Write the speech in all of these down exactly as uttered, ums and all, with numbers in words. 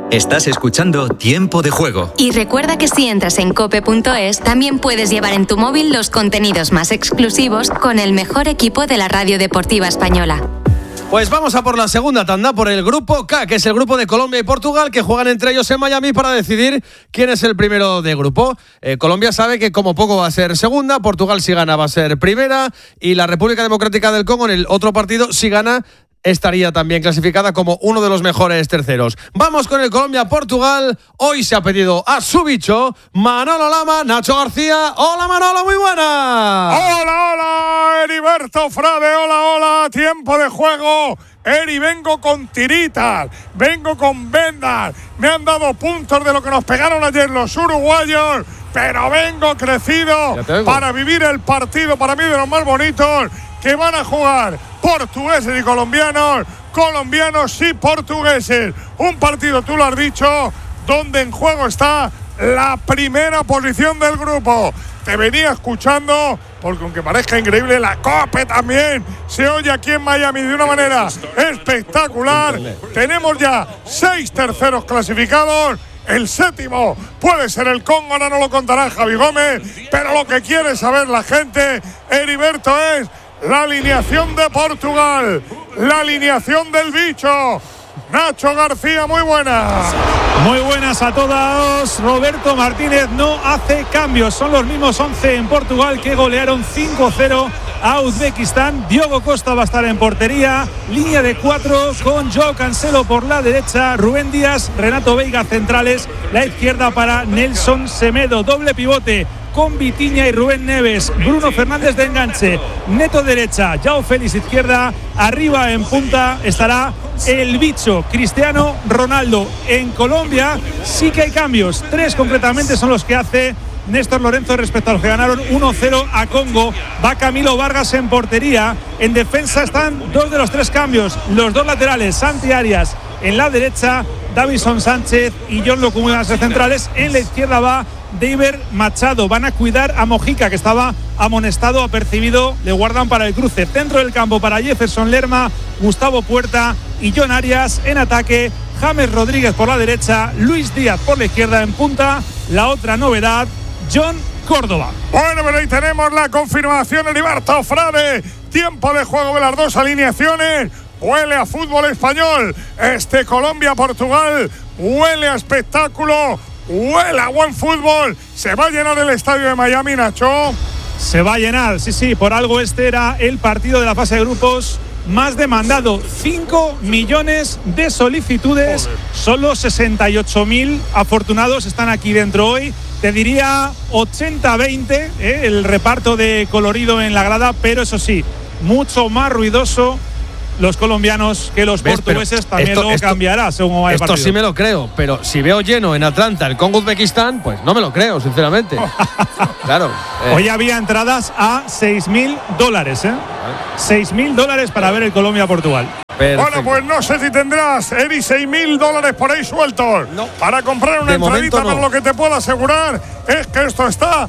Estás escuchando Tiempo de Juego. Y recuerda que si entras en cope punto es, también puedes llevar en tu móvil los contenidos más exclusivos con el mejor equipo de la radio deportiva española. Pues vamos a por la segunda tanda, por el grupo K, que es el grupo de Colombia y Portugal, que juegan entre ellos en Miami para decidir quién es el primero de grupo. Eh, Colombia sabe que como poco va a ser segunda, Portugal si gana va a ser primera, y la República Democrática del Congo en el otro partido, si gana, estaría también clasificada como uno de los mejores terceros. Vamos con el Colombia-Portugal. Hoy se ha pedido a su bicho, Manolo Lama, Nacho García. Hola Manolo, muy buena. Hola, hola, Heriberto Frade, hola, hola, tiempo de juego. Eri, vengo con tiritas, vengo con vendas, me han dado puntos de lo que nos pegaron ayer los uruguayos, pero vengo crecido para vivir el partido, para mí de los más bonitos, que van a jugar portugueses y colombianos, colombianos y portugueses. Un partido, tú lo has dicho, donde en juego está la primera posición del grupo. Te venía escuchando, porque aunque parezca increíble, la COPE también se oye aquí en Miami de una manera espectacular. Tenemos ya seis terceros clasificados. El séptimo puede ser el Congo, ahora no lo contará Javi Gómez, pero lo que quiere saber la gente, Heriberto, es la alineación de Portugal, la alineación del bicho. Nacho García, muy buenas. Muy buenas a todos. Roberto Martínez no hace cambios. Son los mismos once en Portugal que golearon cinco cero a Uzbekistán. Diogo Costa va a estar en portería. Línea de cuatro con Joao Cancelo por la derecha. Rubén Díaz, Renato Veiga centrales. La izquierda para Nelson Semedo. Doble pivote con Vitinha y Rubén Neves. Bruno Fernández de enganche. Neto derecha. Joao Félix izquierda. Arriba en punta estará el bicho Cristiano Ronaldo. En Colombia sí que hay cambios. Tres concretamente son los que hace Néstor Lorenzo respecto a los que ganaron uno cero a Congo. Va Camilo Vargas en portería. En defensa están dos de los tres cambios. Los dos laterales, Santi Arias en la derecha, Davison Sánchez y John Locumúas centrales. En la izquierda va David Machado. Van a cuidar a Mojica, que estaba amonestado, apercibido. Le guardan para el cruce. Centro del campo para Jefferson Lerma, Gustavo Puerta y John Arias. En ataque, James Rodríguez por la derecha, Luis Díaz por la izquierda. En punta, la otra novedad, John Córdoba. Bueno, pero ahí tenemos la confirmación, Heriberto Frade. Tiempo de juego de las dos alineaciones. Huele a fútbol español. Este Colombia-Portugal huele a espectáculo, huele a buen fútbol. ¿Se va a llenar el estadio de Miami, Nacho? Se va a llenar, sí, sí. Por algo este era el partido de la fase de grupos más demandado. cinco millones de solicitudes. Joder. Solo sesenta y ocho mil afortunados están aquí dentro hoy. Te diría ochenta veinte, ¿eh? El reparto de colorido en la grada, pero eso sí, mucho más ruidoso los colombianos que los ¿Ves? portugueses. Pero también esto, luego esto, cambiará según vaya el partido. Esto sí me lo creo, pero si veo lleno en Atlanta el Congo-Uzbekistán, pues no me lo creo, sinceramente. Claro. Eh. Hoy había entradas a seis mil dólares, ¿eh? seis mil dólares para ver el Colombia-Portugal. Perfecto. Bueno, pues no sé si tendrás, Eri, seis mil dólares por ahí sueltos no. para comprar una de entradita, no. pero lo que te puedo asegurar es que esto está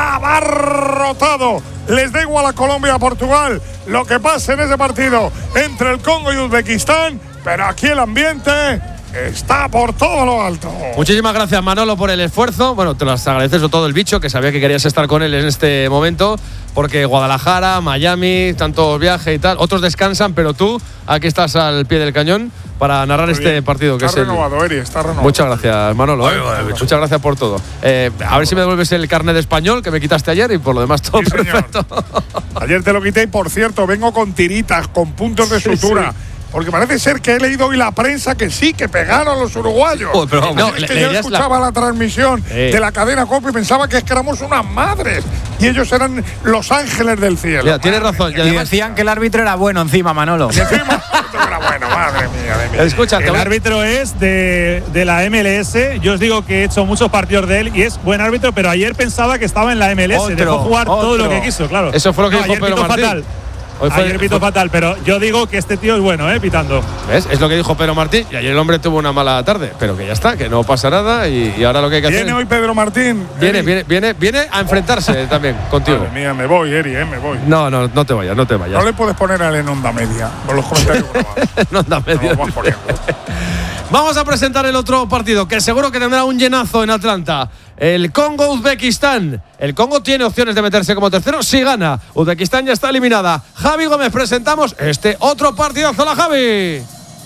abarrotado. Les da igual a Colombia, a Portugal, lo que pase en ese partido entre el Congo y Uzbekistán, pero aquí el ambiente está por todo lo alto. Muchísimas gracias, Manolo, por el esfuerzo. Bueno, te lo agradeces todo el bicho, que sabía que querías estar con él en este momento, porque Guadalajara, Miami, tantos viajes y tal, otros descansan, pero tú aquí estás al pie del cañón para narrar Muy este bien. partido. Que está es renovado, el... Eri, está renovado. Muchas gracias, Manolo. Ay, ¿eh? Muchas gracias por todo. Eh, a ver si me devuelves el carnet de español que me quitaste ayer y por lo demás todo sí, perfecto. Ayer te lo quité y, por cierto, vengo con tiritas, con puntos de sutura. Sí, sí. Porque parece ser que he leído hoy la prensa que sí, que pegaron los uruguayos. Oh, pero no, es que yo escuchaba la, la transmisión eh. de la cadena COPE y pensaba que es que éramos unas madres y ellos eran los ángeles del cielo. Ya, tienes razón. Y, y decían que el árbitro era bueno encima, Manolo. Y encima era bueno, madre mía. De mí. Escucha, el árbitro es de, de la M L S. Yo os digo que he hecho muchos partidos de él y es buen árbitro, pero ayer pensaba que estaba en la M L S. Otro, Dejó jugar otro. todo lo que quiso, claro. Eso fue lo que no, dijo Pedro Martín. Fatal. Hoy fue, ayer pito fue, fatal, pero yo digo que este tío es bueno, ¿eh? Pitando. ¿Ves? Es lo que dijo Pedro Martín. Y ayer el hombre tuvo una mala tarde, pero que ya está, que no pasa nada. Y, y ahora lo que hay que ¿Viene hacer. ¿Viene hoy Pedro Martín? Viene, viene, viene, viene a enfrentarse también contigo. Madre mía, me voy, Eri, ¿eh? Me voy. No, no, no te vayas, no te vayas. No le puedes poner a él en onda media, con los comentarios grabados. En onda media. No, vamos poniendo. Vamos a presentar el otro partido que seguro que tendrá un llenazo en Atlanta. El Congo-Uzbekistán. El Congo tiene opciones de meterse como tercero si gana. Uzbekistán ya está eliminada. Javi Gómez, presentamos este otro partidazo. Hola, Javi.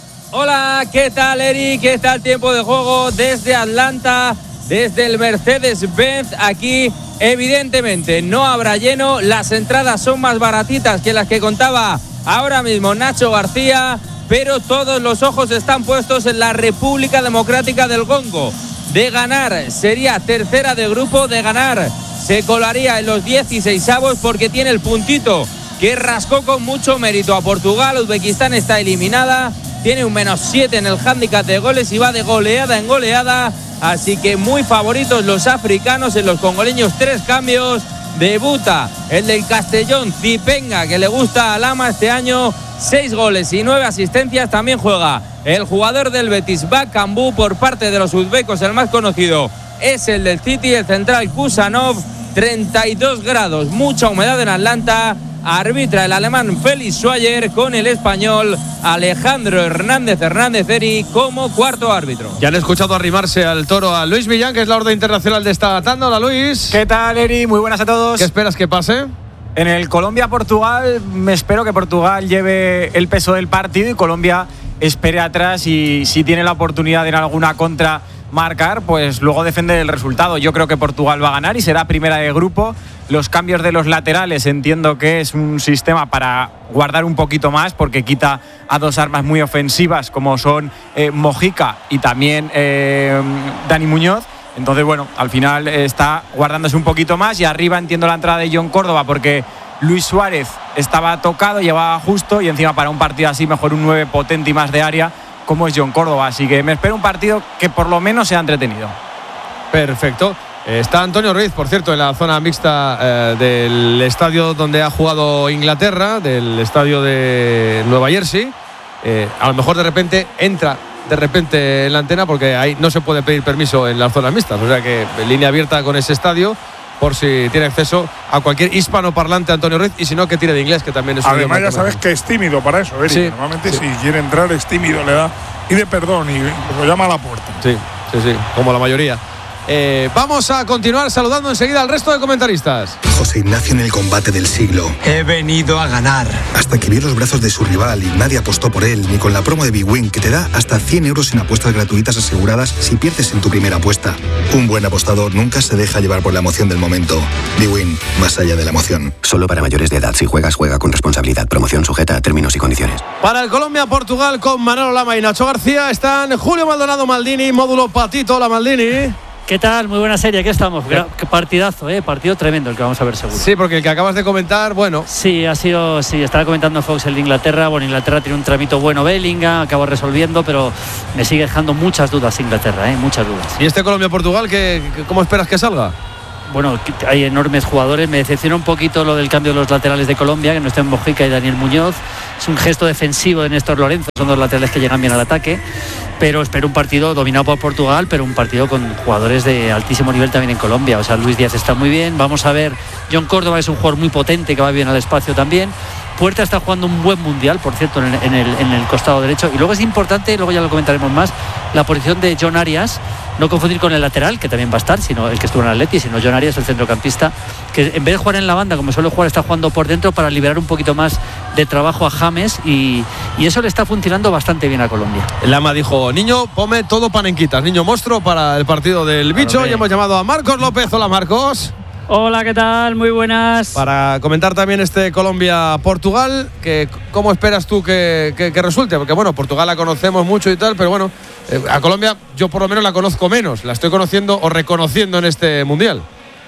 Hola, ¿qué tal, Eric? ¿Qué tal tiempo de juego desde Atlanta? Desde el Mercedes-Benz. Aquí, evidentemente, no habrá lleno. Las entradas son más baratitas que las que contaba ahora mismo Nacho García, pero todos los ojos están puestos en la República Democrática del Congo. De ganar, sería tercera de grupo. De ganar, se colaría en los dieciseisavos porque tiene el puntito que rascó con mucho mérito a Portugal. Uzbekistán está eliminada, tiene un menos siete en el hándicap de goles y va de goleada en goleada. Así que muy favoritos los africanos. En los congoleños tres cambios. Debuta el del Castellón, Zipenga, que le gusta a Lama este año. Seis goles y nueve asistencias. También juega el jugador del Betis, Bakambu. Por parte de los uzbecos, el más conocido es el del City, el central Kusanov. treinta y dos grados, mucha humedad en Atlanta. Arbitra el alemán Félix Schwager con el español Alejandro Hernández Hernández Eri como cuarto árbitro. Ya han escuchado arrimarse al toro a Luis Millán, que es la orden internacional de esta tanda. Hola, Luis. ¿Qué tal, Eri? Muy buenas a todos. ¿Qué esperas que pase? En el Colombia-Portugal me espero que Portugal lleve el peso del partido y Colombia espere atrás, y si tiene la oportunidad de en alguna contra marcar, pues luego defender el resultado. Yo creo que Portugal va a ganar y será primera de grupo. Los cambios de los laterales entiendo que es un sistema para guardar un poquito más, porque quita a dos armas muy ofensivas como son eh, Mojica y también eh, Dani Muñoz. Entonces, bueno, al final eh, está guardándose un poquito más, y arriba entiendo la entrada de John Córdoba porque Luis Suárez estaba tocado, llevaba justo, y encima para un partido así mejor un nueve potente y más de área como es John Córdoba. Así que me espero un partido que por lo menos sea entretenido. Perfecto. Está Antonio Ruiz, por cierto, en la zona mixta eh, del estadio donde ha jugado Inglaterra, del estadio de Nueva Jersey. Eh, a lo mejor de repente entra de repente en la antena, porque ahí no se puede pedir permiso en las zonas mixtas. O sea que en línea abierta con ese estadio, por si tiene acceso a cualquier hispanoparlante Antonio Ruiz, y si no, que tire de inglés, que también es un Además, ya sabes que es tímido para eso, Eric. Sí, Normalmente sí. si quiere entrar es tímido, le da y de perdón y lo llama a la puerta. Sí, sí, sí, como la mayoría. Eh, vamos a continuar saludando enseguida al resto de comentaristas. José Ignacio en el combate del siglo. He venido a ganar. Hasta que vio los brazos de su rival y nadie apostó por él, ni con la promo de Big Win, que te da hasta cien euros en apuestas gratuitas aseguradas si pierdes en tu primera apuesta. Un buen apostador nunca se deja llevar por la emoción del momento. Big Win, más allá de la emoción. Solo para mayores de edad. Si juegas, juega con responsabilidad. Promoción sujeta a términos y condiciones. Para el Colombia-Portugal con Manolo Lama y Nacho García están Julio Maldonado Maldini, módulo Patito. Hola, Maldini. ¿Qué tal? Muy buena serie, aquí estamos. Qué partidazo, ¿eh? Partido tremendo el que vamos a ver seguro. Sí, porque el que acabas de comentar, bueno. Sí, ha sido, sí, estaba comentando Fox el de Inglaterra. Bueno, Inglaterra tiene un tramito bueno, Bellingham, acabó resolviendo, pero me sigue dejando muchas dudas Inglaterra, ¿eh? Muchas dudas. ¿Y este Colombia-Portugal, ¿qué, cómo esperas que salga? Bueno, hay enormes jugadores. Me decepciona un poquito lo del cambio de los laterales de Colombia, que no estén Mojica y Daniel Muñoz. Es un gesto defensivo de Néstor Lorenzo, son dos laterales que llegan bien al ataque. Pero espero un partido dominado por Portugal, pero un partido con jugadores de altísimo nivel también en Colombia. O sea, Luis Díaz está muy bien. Vamos a ver, John Córdoba es un jugador muy potente que va bien al espacio también. Puerta está jugando un buen mundial, por cierto, en el, en, el, en el costado derecho. Y luego es importante, luego ya lo comentaremos más, la posición de John Arias. No confundir con el lateral, que también va a estar, sino el que estuvo en Atleti, sino John Arias, el centrocampista, que en vez de jugar en la banda, como suele jugar, está jugando por dentro para liberar un poquito más de trabajo a James, y, y eso le está funcionando bastante bien a Colombia. Lama dijo, niño, ponme todo panenquitas, niño monstruo para el partido del bicho. Claro, y hemos llamado a Marcos López. Hola, Marcos. Hola, ¿qué tal? Muy buenas. Para comentar también este Colombia-Portugal, que ¿cómo esperas tú que, que, que resulte? Porque bueno, Portugal la conocemos mucho y tal, pero bueno, eh, a Colombia yo por lo menos la conozco menos, la estoy conociendo o reconociendo en este Mundial.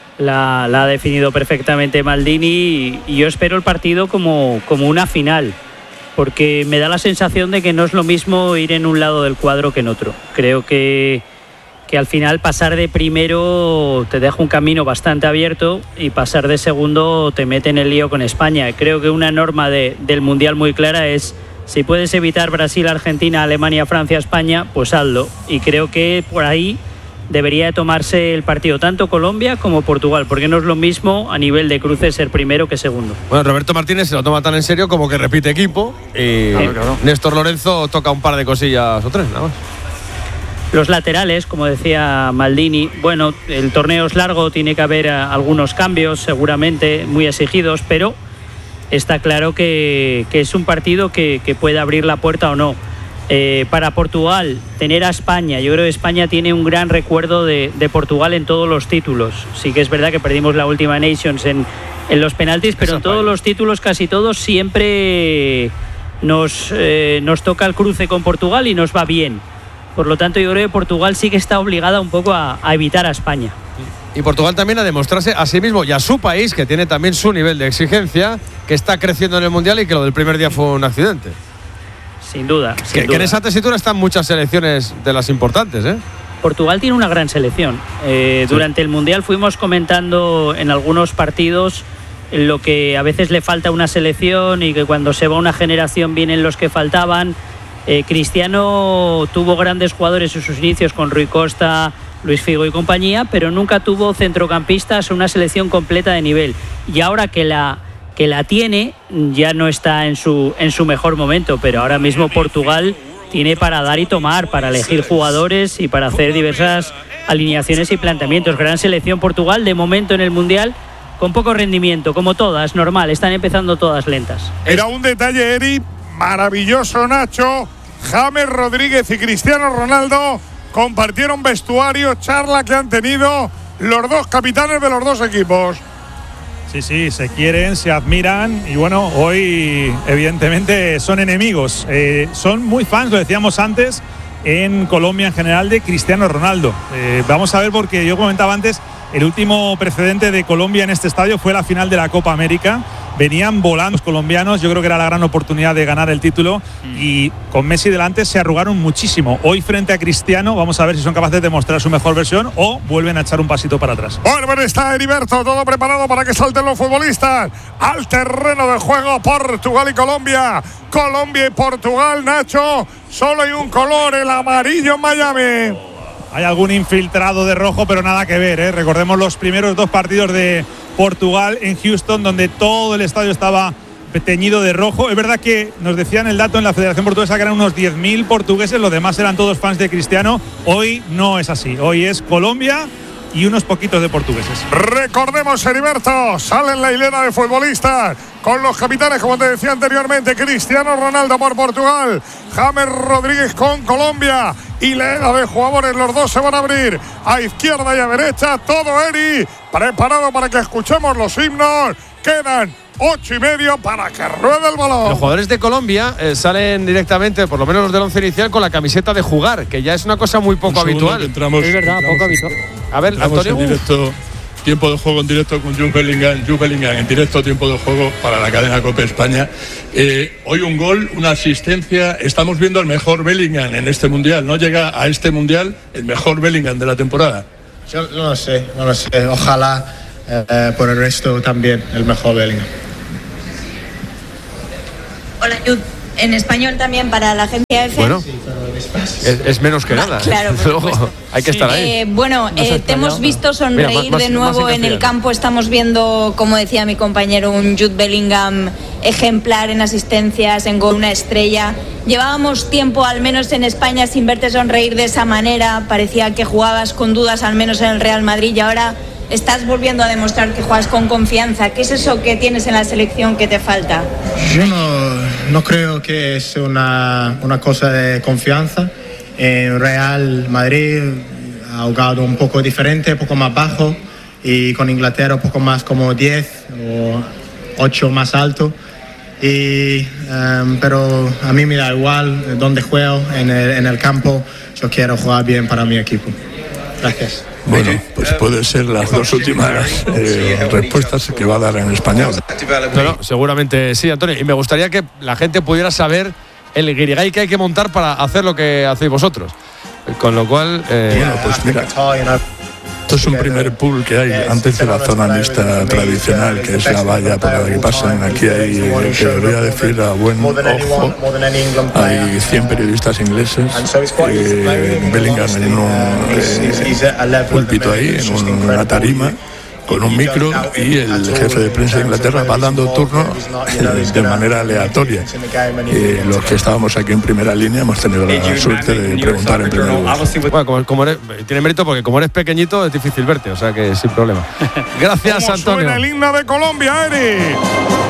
La, la ha definido perfectamente Maldini, y, y yo espero el partido como, como una final, porque me da la sensación de que no es lo mismo ir en un lado del cuadro que en otro. Creo que que al final pasar de primero te deja un camino bastante abierto, y pasar de segundo te mete en el lío con España. Creo que una norma de, del Mundial muy clara es: si puedes evitar Brasil, Argentina, Alemania, Francia, España, pues hazlo. Y creo que por ahí debería de tomarse el partido tanto Colombia como Portugal, porque no es lo mismo a nivel de cruce ser primero que segundo. Bueno, Roberto Martínez se lo toma tan en serio como que repite equipo, y claro, claro. Néstor Lorenzo toca un par de cosillas o tres, nada más. Los laterales, como decía Maldini, bueno, el torneo es largo, tiene que haber algunos cambios seguramente muy exigidos, pero está claro que, que es un partido que, que puede abrir la puerta o no. Eh, para Portugal, tener a España, yo creo que España tiene un gran recuerdo de, de Portugal en todos los títulos. Sí que es verdad que perdimos la última Nations en, en los penaltis, pero en todos los títulos, casi todos, siempre nos, eh, nos toca el cruce con Portugal y nos va bien. Por lo tanto, yo creo que Portugal sí que está obligada un poco a, a evitar a España. Y Portugal también a demostrarse a sí mismo y a su país, que tiene también su nivel de exigencia, que está creciendo en el Mundial y que lo del primer día fue un accidente. Sin duda. Sin que, duda. que en esa tesitura están muchas selecciones de las importantes, ¿eh? Portugal tiene una gran selección. Eh, sí. Durante el Mundial fuimos comentando en algunos partidos lo que a veces le falta a una selección y que cuando se va una generación vienen los que faltaban. Eh, Cristiano tuvo grandes jugadores en sus inicios con Rui Costa, Luis Figo y compañía, pero nunca tuvo centrocampistas o una selección completa de nivel. Y ahora que la, que la tiene, ya no está en su, en su mejor momento, pero ahora mismo Portugal tiene para dar y tomar, para elegir jugadores y para hacer diversas alineaciones y planteamientos. Gran selección Portugal, de momento en el Mundial, con poco rendimiento, como todas, normal, están empezando todas lentas. Era un detalle, Eri, maravilloso, Nacho. James Rodríguez y Cristiano Ronaldo compartieron vestuario, charla que han tenido los dos capitanes de los dos equipos. Sí, sí, se quieren, se admiran y bueno, hoy evidentemente son enemigos. Eh, son muy fans, lo decíamos antes, en Colombia en general, de Cristiano Ronaldo. Eh, vamos a ver, porque yo comentaba antes, el último precedente de Colombia en este estadio fue la final de la Copa América. Venían volando los colombianos, yo creo que era la gran oportunidad de ganar el título y con Messi delante se arrugaron muchísimo. Hoy frente a Cristiano vamos a ver si son capaces de mostrar su mejor versión o vuelven a echar un pasito para atrás. Bueno, está Heriberto, todo preparado para que salten los futbolistas al terreno de juego. Portugal y Colombia, Colombia y Portugal, Nacho, solo hay un color, el amarillo en Miami. Hay algún infiltrado de rojo, pero nada que ver, ¿eh? Recordemos los primeros dos partidos de Portugal en Houston, donde todo el estadio estaba teñido de rojo. Es verdad que nos decían el dato en la Federación Portuguesa que eran unos diez mil portugueses, los demás eran todos fans de Cristiano. Hoy no es así, hoy es Colombia y unos poquitos de portugueses. Recordemos, Heriberto, sale en la hilera de futbolistas con los capitanes, como te decía anteriormente, Cristiano Ronaldo por Portugal, James Rodríguez con Colombia, y la hilera de jugadores, los dos se van a abrir a izquierda y a derecha, todo Eri preparado para que escuchemos los himnos. Quedan ocho y medio para que ruede el balón. Los jugadores de Colombia eh, salen directamente, por lo menos los del once inicial, con la camiseta de jugar, que ya es una cosa muy poco habitual. Entramos, es verdad, poco habitual. A ver, Antonio. En directo, tiempo de juego en directo con Jude Bellingham, Jude Bellingham en directo, tiempo de juego para la cadena COPE España. Eh, hoy un gol, una asistencia. Estamos viendo al mejor Bellingham en este mundial. ¿No llega a este mundial el mejor Bellingham de la temporada? Yo no lo sé, no lo sé. Ojalá eh, por el resto también el mejor Bellingham. Hola, Jude. En español también para la agencia F. Bueno, es, es menos que nada. Claro, Luego, hay que estar ahí. Eh, bueno, eh, te hemos visto sonreír Mira, más, más, de nuevo en, en el campo. Estamos viendo, como decía mi compañero, un Jude Bellingham ejemplar en asistencias, en gol, una estrella. Llevábamos tiempo, al menos en España, sin verte sonreír de esa manera. Parecía que jugabas con dudas, al menos en el Real Madrid, y ahora estás volviendo a demostrar que juegas con confianza. ¿Qué es eso que tienes en la selección que te falta? Yo no, no creo que es una, una cosa de confianza. En Real Madrid ha jugado un poco diferente, un poco más bajo, y con Inglaterra un poco más como diez o ocho más alto. Y, um, pero a mí me da igual dónde juego en el, en el campo. Yo quiero jugar bien para mi equipo. Gracias. Bueno, pues pueden ser las dos últimas eh, respuestas que va a dar en español. No, no, seguramente sí, Antonio. Y me gustaría que la gente pudiera saber el guirigay que hay que montar para hacer lo que hacéis vosotros. Con lo cual… Eh, bueno, pues mira, esto es un primer pool que hay antes de la zona mixta tradicional, que es la valla por la que pasan. Aquí hay, te voy a decir a buen ojo, hay cien periodistas ingleses, eh, Bellingham en un eh, púlpito ahí, en una tarima, con un micro y el jefe de prensa de Inglaterra va dando turno de manera aleatoria. Eh, los que estábamos aquí en primera línea hemos tenido la suerte de preguntar en primer lugar. Bueno, como, como eres, tiene mérito porque como eres pequeñito es difícil verte, o sea que sin problema. Gracias, ¿Cómo Antonio. suena el himno de Colombia, Eri?